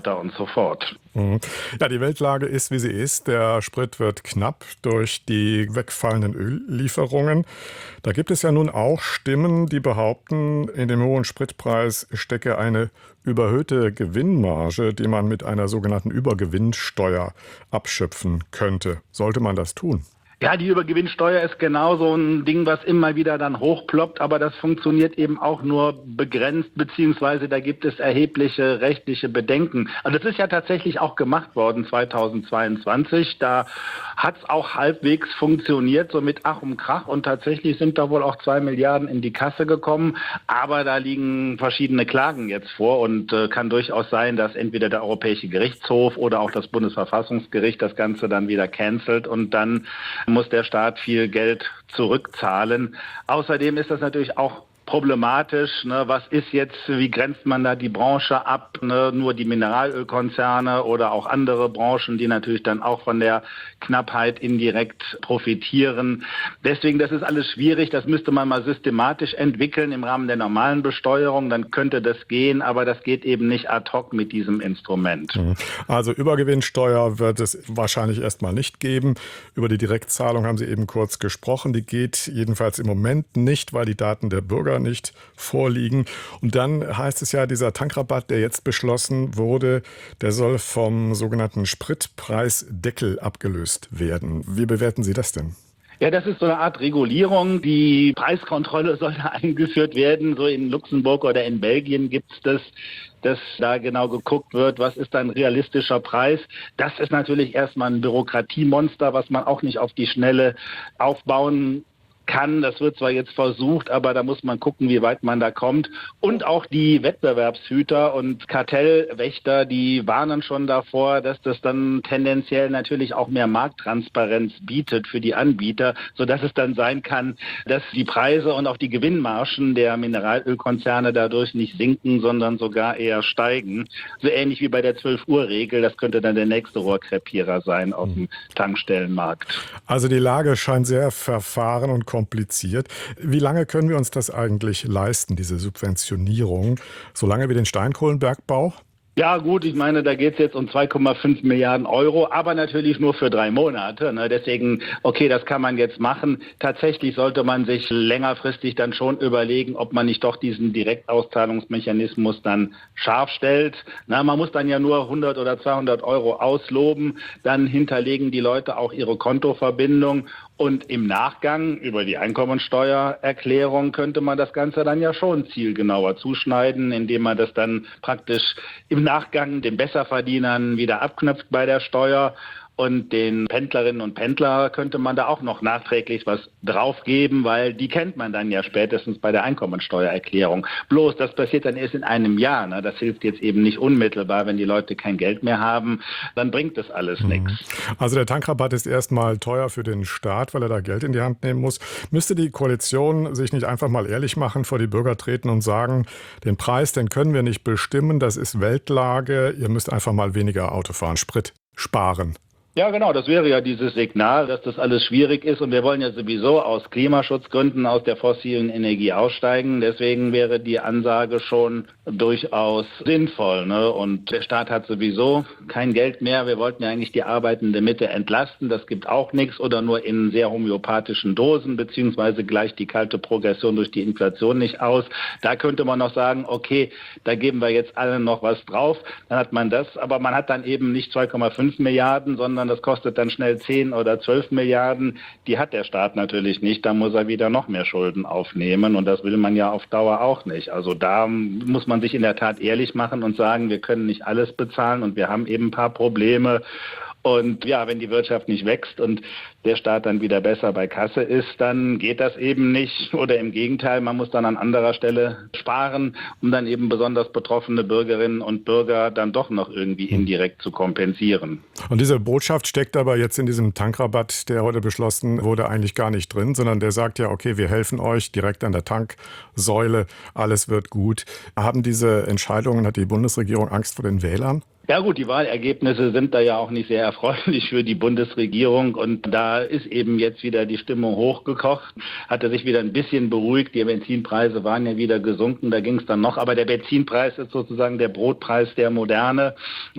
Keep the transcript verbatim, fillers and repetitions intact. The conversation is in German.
und so fort. Mhm. Ja, die Weltlage ist, wie sie ist. Der Sprit wird knapp durch die wegfallenden Öllieferungen. Da gibt es ja nun auch Stimmen, die behaupten, in dem hohen Spritpreis stecke eine überhöhte Gewinnmarge, die man mit einer sogenannten Übergewinnsteuer abschöpfen könnte. Sollte man das tun? Ja, die Übergewinnsteuer ist genau so ein Ding, was immer wieder dann hochploppt, aber das funktioniert eben auch nur begrenzt, beziehungsweise da gibt es erhebliche rechtliche Bedenken. Also das ist ja tatsächlich auch gemacht worden zweitausendzweiundzwanzig. Da hat es auch halbwegs funktioniert, so mit Ach und Krach, und tatsächlich sind da wohl auch zwei Milliarden in die Kasse gekommen, aber da liegen verschiedene Klagen jetzt vor und äh, kann durchaus sein, dass entweder der Europäische Gerichtshof oder auch das Bundesverfassungsgericht das Ganze dann wieder cancelt und dann muss der Staat viel Geld zurückzahlen. Außerdem ist das natürlich auch problematisch. Ne? Was ist jetzt, wie grenzt man da die Branche ab? Ne? Nur die Mineralölkonzerne oder auch andere Branchen, die natürlich dann auch von der Knappheit indirekt profitieren. Deswegen, das ist alles schwierig. Das müsste man mal systematisch entwickeln im Rahmen der normalen Besteuerung. Dann könnte das gehen, aber das geht eben nicht ad hoc mit diesem Instrument. Also Übergewinnsteuer wird es wahrscheinlich erstmal nicht geben. Über die Direktzahlung haben Sie eben kurz gesprochen. Die geht jedenfalls im Moment nicht, weil die Daten der Bürger nicht vorliegen. Und dann heißt es ja, dieser Tankrabatt, der jetzt beschlossen wurde, der soll vom sogenannten Spritpreisdeckel abgelöst werden. Wie bewerten Sie das denn? Ja, das ist so eine Art Regulierung. Die Preiskontrolle soll da eingeführt werden. So in Luxemburg oder in Belgien gibt es das, dass da genau geguckt wird, was ist ein realistischer Preis. Das ist natürlich erstmal ein Bürokratiemonster, was man auch nicht auf die Schnelle aufbauen kann. Das wird zwar jetzt versucht, aber da muss man gucken, wie weit man da kommt. Und auch die Wettbewerbshüter und Kartellwächter, die warnen schon davor, dass das dann tendenziell natürlich auch mehr Markttransparenz bietet für die Anbieter, sodass es dann sein kann, dass die Preise und auch die Gewinnmargen der Mineralölkonzerne dadurch nicht sinken, sondern sogar eher steigen. So ähnlich wie bei der zwölf-Uhr-Regel. Das könnte dann der nächste Rohrkrepierer sein auf dem Tankstellenmarkt. Also die Lage scheint sehr verfahren und kompliziert. Wie lange können wir uns das eigentlich leisten, diese Subventionierung? Solange wie den Steinkohlenbergbau? Ja gut, ich meine, da geht es jetzt um zwei Komma fünf Milliarden Euro, aber natürlich nur für drei Monate. Ne? Deswegen, okay, das kann man jetzt machen. Tatsächlich sollte man sich längerfristig dann schon überlegen, ob man nicht doch diesen Direktauszahlungsmechanismus dann scharf stellt. Na, man muss dann ja nur hundert oder zweihundert Euro ausloben, dann hinterlegen die Leute auch ihre Kontoverbindung. Und im Nachgang über die Einkommensteuererklärung könnte man das Ganze dann ja schon zielgenauer zuschneiden, indem man das dann praktisch im Nachgang den Besserverdienern wieder abknüpft bei der Steuer. Und den Pendlerinnen und Pendler könnte man da auch noch nachträglich was draufgeben, weil die kennt man dann ja spätestens bei der Einkommensteuererklärung. Bloß, das passiert dann erst in einem Jahr. Ne? Das hilft jetzt eben nicht unmittelbar, wenn die Leute kein Geld mehr haben. Dann bringt das alles mhm. nichts. Also der Tankrabatt ist erstmal teuer für den Staat, weil er da Geld in die Hand nehmen muss. Müsste die Koalition sich nicht einfach mal ehrlich machen, vor die Bürger treten und sagen, den Preis, den können wir nicht bestimmen, das ist Weltlage, ihr müsst einfach mal weniger Auto fahren, Sprit sparen. Ja, genau, das wäre ja dieses Signal, dass das alles schwierig ist und wir wollen ja sowieso aus Klimaschutzgründen aus der fossilen Energie aussteigen. Deswegen wäre die Ansage schon durchaus sinnvoll. Ne? Und der Staat hat sowieso kein Geld mehr. Wir wollten ja eigentlich die arbeitende Mitte entlasten. Das gibt auch nichts oder nur in sehr homöopathischen Dosen, beziehungsweise gleicht die kalte Progression durch die Inflation nicht aus. Da könnte man noch sagen, okay, da geben wir jetzt alle noch was drauf. Dann hat man das, aber man hat dann eben nicht zwei Komma fünf Milliarden, sondern das kostet dann schnell zehn oder zwölf Milliarden. Die hat der Staat natürlich nicht. Da muss er wieder noch mehr Schulden aufnehmen. Und das will man ja auf Dauer auch nicht. Also da muss man sich in der Tat ehrlich machen und sagen, wir können nicht alles bezahlen und wir haben eben ein paar Probleme. Und ja, wenn die Wirtschaft nicht wächst und der Staat dann wieder besser bei Kasse ist, dann geht das eben nicht. Oder im Gegenteil, man muss dann an anderer Stelle sparen, um dann eben besonders betroffene Bürgerinnen und Bürger dann doch noch irgendwie indirekt zu kompensieren. Und diese Botschaft steckt aber jetzt in diesem Tankrabatt, der heute beschlossen wurde, eigentlich gar nicht drin, sondern der sagt ja, okay, wir helfen euch direkt an der Tanksäule, alles wird gut. Haben diese Entscheidungen, hat die Bundesregierung Angst vor den Wählern? Ja gut, die Wahlergebnisse sind da ja auch nicht sehr erfreulich für die Bundesregierung und da ist eben jetzt wieder die Stimmung hochgekocht, hatte sich wieder ein bisschen beruhigt, die Benzinpreise waren ja wieder gesunken, da ging es dann noch, aber der Benzinpreis ist sozusagen der Brotpreis der Moderne